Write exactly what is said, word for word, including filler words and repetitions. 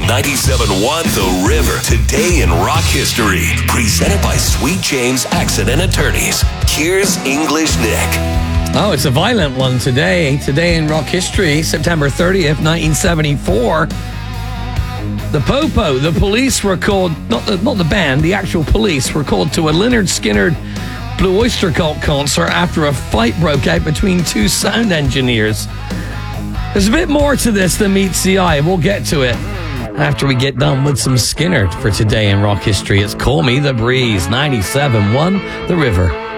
ninety-seven point one The River. Today in rock history. Presented by Sweet James Accident Attorneys. Here's English Nick. Oh, it's a violent one today. Today in rock history, September thirtieth, nineteen seventy-four. The Popo, the Police were called, not the, not the band, the actual Police were called to a Lynyrd Skynyrd Blue Oyster Cult concert after a fight broke out between two sound engineers. There's a bit more to this than meets the eye. We'll get to it after we get done with some Skynyrd for today in rock history. It's Call Me the Breeze, ninety-seven point one The River.